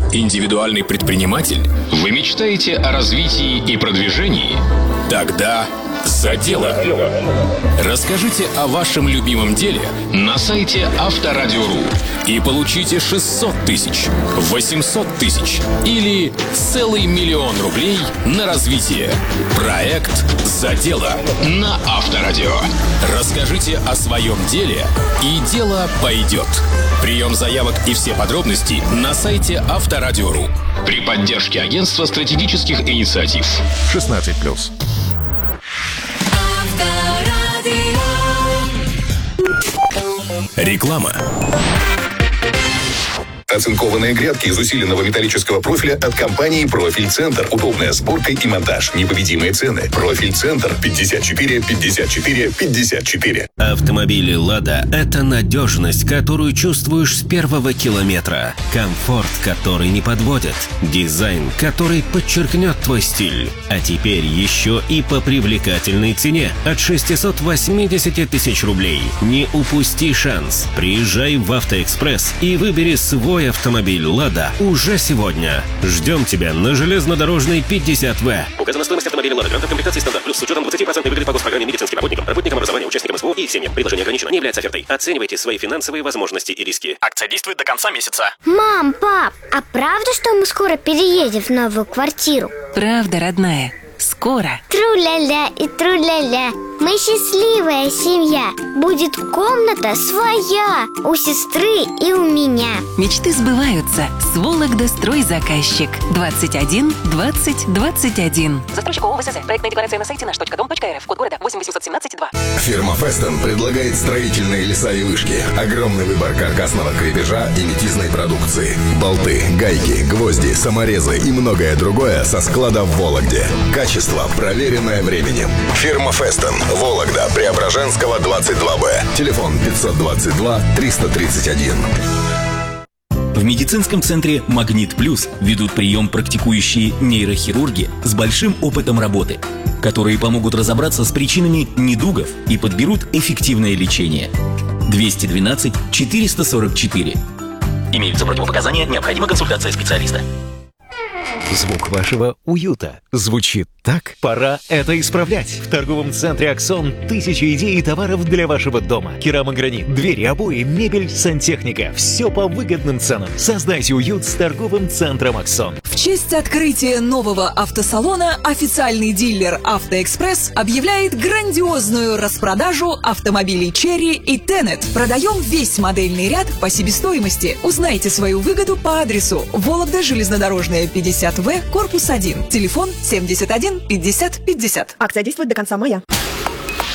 Индивидуальный предприниматель? Вы мечтаете о развитии и продвижении? Тогда за дело. Расскажите о вашем любимом деле На сайте Авторадио.ру. и получите 600 тысяч, 800 тысяч или целый 1 000 000 рублей на развитие. Проект «За дело» На Авторадио. Расскажите о своем деле, и дело пойдет. Прием заявок и все подробности на сайте Авторадио.ру. При поддержке Агентства стратегических инициатив. 16+. Реклама. Оцинкованные грядки из усиленного металлического профиля от компании «Профиль Центр». Удобная сборка и монтаж. Непобедимые цены. «Профиль Центр» 54 54 54. Автомобили «Лада» — это надежность, которую чувствуешь с первого километра. Комфорт, который не подводит. Дизайн, который подчеркнет твой стиль. А теперь еще и по привлекательной цене от 680 тысяч рублей. Не упусти шанс. Приезжай в «Автоэкспресс» и выбери свой автомобиль «Лада» уже сегодня. Ждем тебя на железнодорожной 50В. Указана стоимость автомобиля «Лада» Гранта в комплектации «Стандарт Плюс» с учетом 20% выгоды по госпрограмме медицинским работникам, работникам образования, участникам СВО и семьям. Предложение ограничено, не является офертой. Оценивайте свои финансовые возможности и риски. Акция действует до конца месяца. Мам, пап, а правда, что мы скоро переедем в новую квартиру? Правда, родная. Скоро. Тру-ля-ля и тру-ля-ля. Мы счастливая семья. Будет комната своя у сестры и у меня. Мечты сбываются. С Вологда стройзаказчик. 21 20 21. Застройщик ООО «ВСЗ». Проектная декларация на сайте наш.дом.рф. Код города 8817-2. Фирма «Фестон» предлагает строительные леса и вышки. Огромный выбор каркасного крепежа и метизной продукции. Болты, гайки, гвозди, саморезы и многое другое со склада в Вологде. Качество, проверенное временем. Фирма «Фестон». Вологда, Преображенского, 22Б. Телефон 522 331. В медицинском центре «Магнит Плюс» ведут прием практикующие нейрохирурги с большим опытом работы, которые помогут разобраться с причинами недугов и подберут эффективное лечение. 212 444. Имеются противопоказания, необходима консультация специалиста. Звук вашего уюта звучит так? Пора это исправлять. В торговом центре «Аксон» тысячи идей и товаров для вашего дома. Керамогранит, двери, обои, мебель, сантехника. Все по выгодным ценам. Создайте уют с торговым центром «Аксон». В честь открытия нового автосалона официальный дилер «Автоэкспресс» объявляет грандиозную распродажу автомобилей «Черри» и «Тенет». Продаем весь модельный ряд по себестоимости. Узнайте свою выгоду по адресу Вологда, железнодорожная, 50В, корпус 1. Телефон 71 50 50. Акция действует до конца мая.